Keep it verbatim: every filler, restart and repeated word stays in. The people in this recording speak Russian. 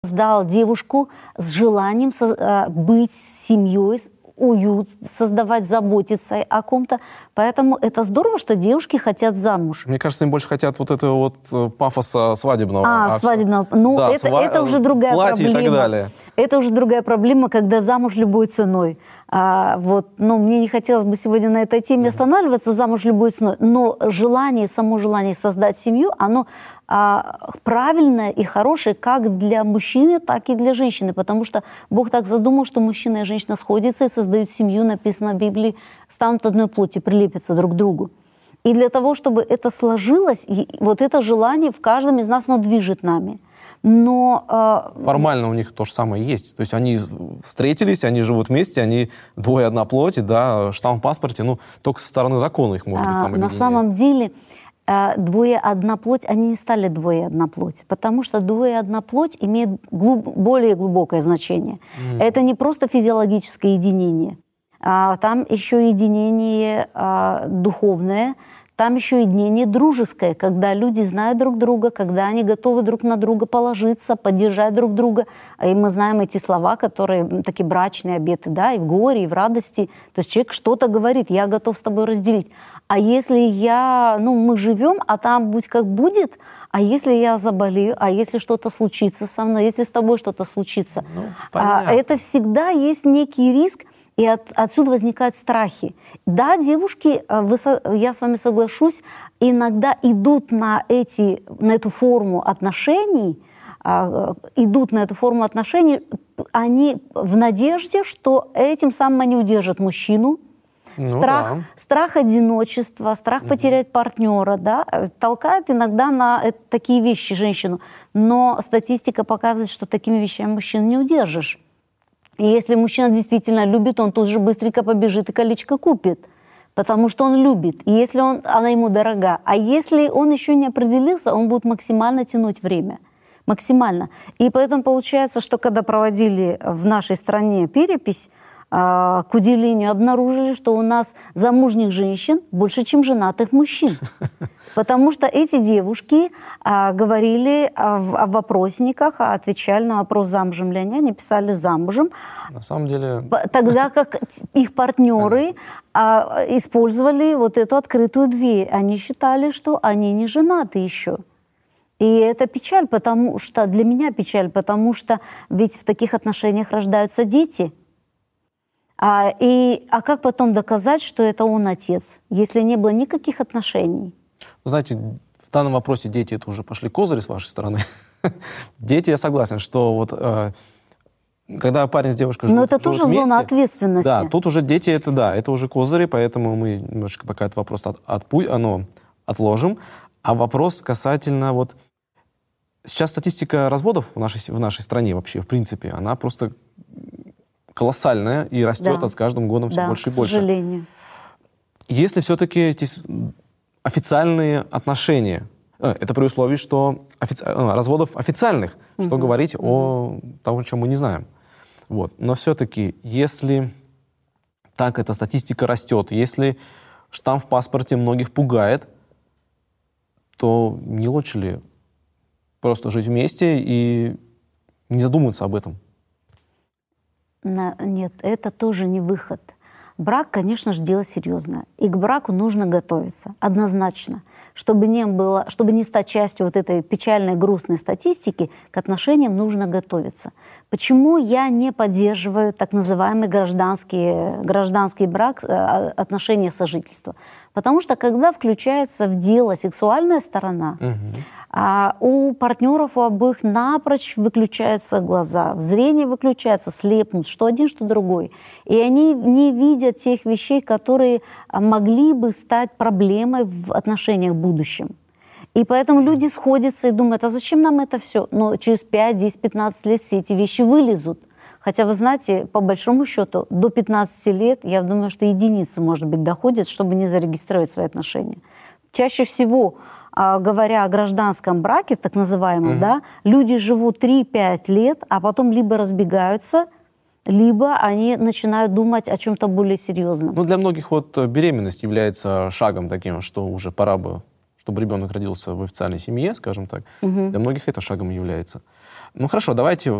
создал девушку с желанием быть с семьей, уют, создавать, заботиться о ком-то. Поэтому это здорово, что девушки хотят замуж. Мне кажется, им больше хотят вот этого вот пафоса свадебного. А, а свадебного. Ну, да, это, сва... это уже другая платье проблема. И так далее. Это уже другая проблема, когда замуж любой ценой. А, вот, ну, мне не хотелось бы сегодня на этой теме останавливаться, замуж любой ценой. Но желание, само желание создать семью, оно а, правильное и хорошее как для мужчины, так и для женщины. Потому что Бог так задумал, что мужчина и женщина сходятся и создают семью, написано в Библии, станут одной плоти, прилепятся друг к другу. И для того, чтобы это сложилось, вот это желание в каждом из нас, оно движет нами. Но э, формально у них то же самое есть. То есть они встретились, они живут вместе, они двое одна плоть, да, штамп в паспорте, ну, только со стороны закона их, может быть, там объединяет. На самом деле э, двое одна плоть, они не стали двое одна плоть, потому что двое одна плоть имеет глуб, более глубокое значение. Mm. Это не просто физиологическое единение, а там еще единение а, духовное, там еще единение дружеское, когда люди знают друг друга, когда они готовы друг на друга положиться, поддержать друг друга. И мы знаем эти слова, которые такие брачные обеты, да, и в горе, и в радости. То есть человек что-то говорит, я готов с тобой разделить. А если я, ну, мы живем, а там будь как будет, а если я заболею, а если что-то случится со мной, если с тобой что-то случится, ну, а, это всегда есть некий риск, и от, отсюда возникают страхи. Да, девушки, вы, я с вами соглашусь, иногда идут на, эти, на эту форму отношений, а, идут на эту форму отношений, они в надежде, что этим самым они удержат мужчину. Ну, страх, да. страх одиночества, страх угу. потерять партнера, да, толкает иногда на это, такие вещи женщину. Но статистика показывает, что такими вещами мужчин не удержишь. И если мужчина действительно любит, он тут же быстренько побежит и колечко купит, потому что он любит. И если он, она ему дорога. А если он еще не определился, он будет максимально тянуть время. Максимально. И поэтому получается, что когда проводили в нашей стране перепись, к удивлению, обнаружили, что у нас замужних женщин больше, чем женатых мужчин. Потому что эти девушки а, говорили о, о вопросниках, а отвечали на вопрос, замужем ли они, они писали замужем. На самом деле... Тогда как их партнеры а, использовали вот эту открытую дверь. Они считали, что они не женаты еще. И это печаль, потому что для меня печаль, потому что ведь в таких отношениях рождаются дети. А, и, а как потом доказать, что это он отец, если не было никаких отношений? Вы знаете, в данном вопросе дети это уже пошли козыри с вашей стороны. Дети, я согласен, что вот э, когда парень с девушкой живут, но это тоже вместе, зона ответственности. Да, тут уже дети, это да, это уже козыри, поэтому мы немножечко пока этот вопрос от, отпу, оно, отложим. А вопрос касательно вот... Сейчас статистика разводов в нашей, в нашей стране вообще, в принципе, она просто колоссальная и растет да. с каждым годом все да, больше и к больше. Сожалению. Если все-таки здесь официальные отношения, это при условии, что офици... разводов официальных, угу. что говорить угу. о том, чем мы не знаем. Вот. Но все-таки, если так эта статистика растет, если штамп в паспорте многих пугает, то не лучше ли просто жить вместе и не задумываться об этом? Нет, это тоже не выход. Брак, конечно же, дело серьезное. И к браку нужно готовиться, однозначно. Чтобы не было, чтобы не стать частью вот этой печальной, грустной статистики, к отношениям нужно готовиться. Почему я не поддерживаю так называемый гражданский, гражданский брак, отношения сожительства? Потому что когда включается в дело сексуальная сторона, угу. а у партнеров у обоих напрочь выключаются глаза, зрение выключается, слепнут, что один, что другой. И они не видят тех вещей, которые могли бы стать проблемой в отношениях в будущем. И поэтому люди сходятся и думают, а зачем нам это все? Но через пять, десять, пятнадцать лет все эти вещи вылезут. Хотя, вы знаете, по большому счету, до пятнадцати лет, я думаю, что единицы, может быть, доходят, чтобы не зарегистрировать свои отношения. Чаще всего, говоря о гражданском браке, так называемом, mm-hmm. да, люди живут три-пять лет, а потом либо разбегаются, либо они начинают думать о чем-то более серьезном. Ну, для многих вот беременность является шагом таким, что уже пора бы, чтобы ребенок родился в официальной семье, скажем так. Mm-hmm. Для многих это шагом является. Ну хорошо, давайте